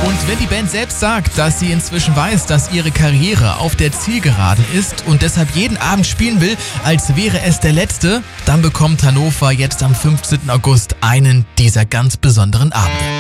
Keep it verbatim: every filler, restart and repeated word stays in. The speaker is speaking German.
Und wenn die Band selbst sagt, dass sie inzwischen weiß, dass ihre Karriere auf der Zielgeraden ist und deshalb jeden Abend spielen will, als wäre es der letzte, dann bekommt Hannover jetzt am fünfzehnten August einen dieser ganz besonderen Abende.